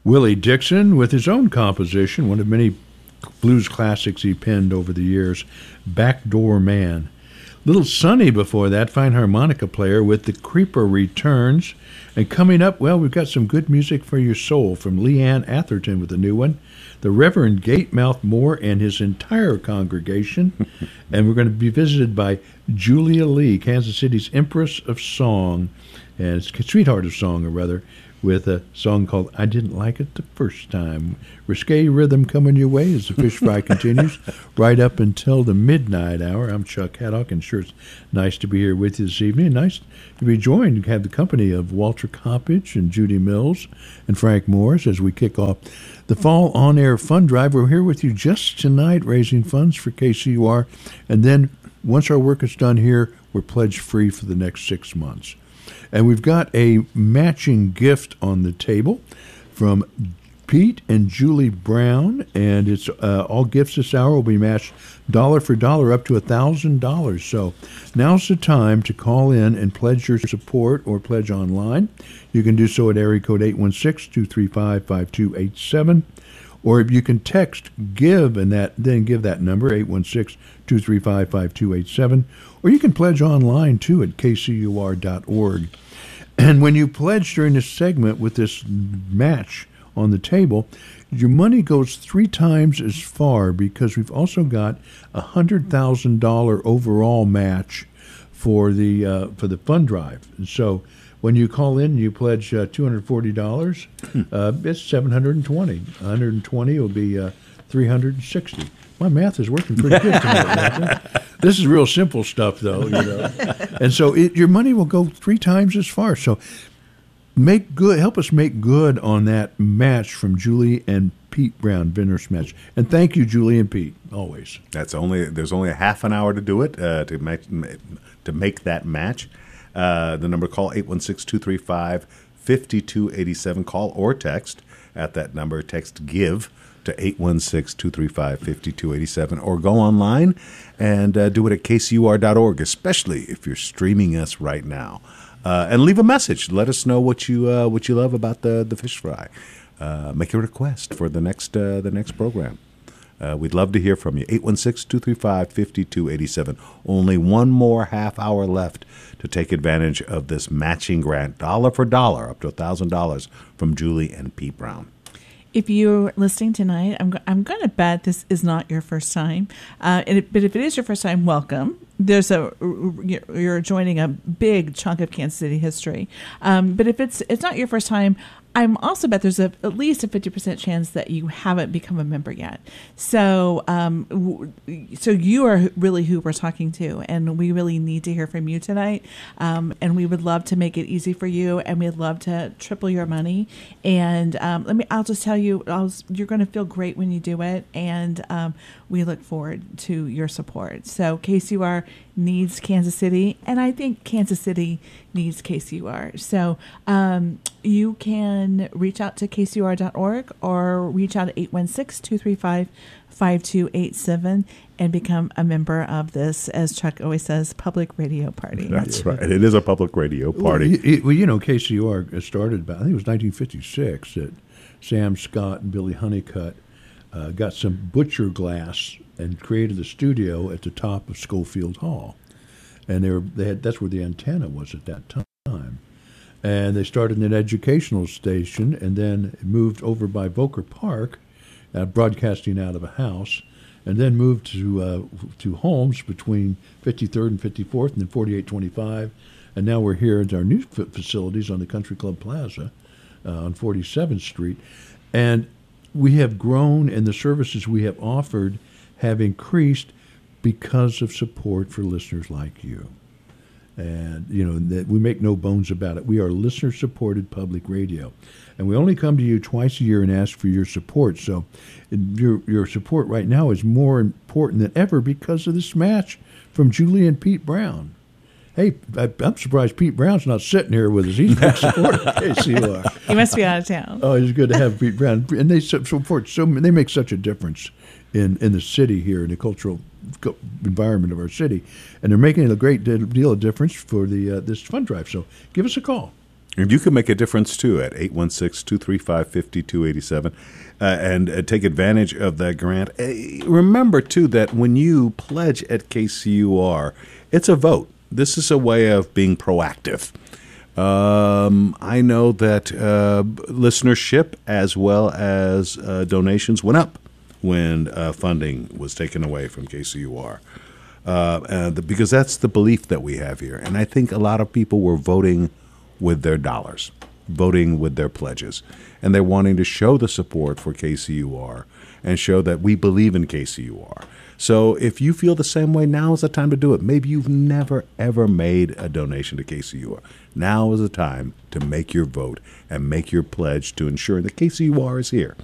Willie Dixon with his own composition, one of many blues classics he penned over the years, Backdoor Man. Little Sonny before that, fine harmonica player with The Creeper Returns. And coming up, well, we've got some good music for your soul from Leanne Atherton with a new one, the Reverend Gatemouth Moore and his entire congregation. And we're going to be visited by Julia Lee, Kansas City's Empress of Song, and Sweetheart of Song, or rather, with a song called I Didn't Like It the First Time. Risque rhythm coming your way as the Fish Fry continues right up until the midnight hour. I'm Chuck Haddock, and sure it's nice to be here with you this evening. Nice to be joined, to have the company of Walter Coppage and Judy Mills and Frank Morris as we kick off the Fall On-Air Fund Drive. We're here with you just tonight, raising funds for KCUR, and then once our work is done here, we're pledge-free for the next 6 months. And we've got a matching gift on the table from Pete and Julie Brown, and it's all gifts this hour will be matched dollar for dollar up to $1,000. So now's the time to call in and pledge your support or pledge online. You can do so at area code 816-235-5287, or if you can text GIVE and then give that number 816-235-5287, or you can pledge online too at kcur.org. And when you pledge during this segment with this match on the table, your money goes 3 times as far, because we've also got a $100,000 overall match for the fund drive. And so when you call in, you pledge $240. It's $720. 120 will be $360. My math is working pretty good tonight. This is real simple stuff, though, you know. And so your money will go 3 times as far. So help us make good on that match from Julie and Pete Brown, Vintner's match. And thank you, Julie and Pete, always. There's only a half an hour to do it, to make that match. The number, call 816-235-5287. Call or text at that number. Text GIVE to 816-235-5287, or go online and do it at kcur.org, especially if you're streaming us right now. And leave a message. Let us know what you love about the fish fry. Make a request for the next program. We'd love to hear from you. 816-235-5287. Only one more half hour left to take advantage of this matching grant, dollar for dollar, up to $1,000 from Julie and Pete Brown. If you're listening tonight, I'm going to bet this is not your first time. But if it is your first time, welcome. You're joining a big chunk of Kansas City history. But if it's not your first time, I'm also bet there's at least a 50% chance that you haven't become a member yet. So so you are really who we're talking to, and we really need to hear from you tonight. And we would love to make it easy for you, and we'd love to triple your money. And I'll just tell you, you're going to feel great when you do it, and we look forward to your support. So KCUR needs Kansas City, and I think Kansas City needs KCUR. So you can reach out to kcur.org or reach out at 816-235-5287 and become a member of this, as Chuck always says, public radio party. That's right. It is a public radio party. Well, KCUR started about, I think it was 1956, that Sam Scott and Billy Honeycutt got some butcher glass and created the studio at the top of Schofield Hall. And that's where the antenna was at that time. And they started an educational station, and then moved over by Volker Park, broadcasting out of a house, and then moved to Holmes between 53rd and 54th, and then 4825. And now we're here at our new facilities on the Country Club Plaza on 47th Street. And we have grown, and the services we have offered have increased because of support for listeners like you. And, that we make no bones about it. We are listener-supported public radio. And we only come to you twice a year and ask for your support. So your support right now is more important than ever because of this match from Julie and Pete Brown. Hey, I'm surprised Pete Brown's not sitting here with us. He's a big supporter of KCUR. He must be out of town. Oh, it's good to have Pete Brown. And they support they make such a difference in the city here, in the cultural environment of our city. And they're making a great deal of difference for this fund drive. So give us a call. And you can make a difference, too, at 816-235-5287 and take advantage of that grant. Remember, too, that when you pledge at KCUR, it's a vote. This is a way of being proactive. I know that listenership as well as donations went up when funding was taken away from KCUR. Because that's the belief that we have here. And I think a lot of people were voting with their dollars, voting with their pledges. And they're wanting to show the support for KCUR and show that we believe in KCUR. So if you feel the same way, now is the time to do it. Maybe you've never, ever made a donation to KCUR. Now is the time to make your vote and make your pledge to ensure that KCUR is here.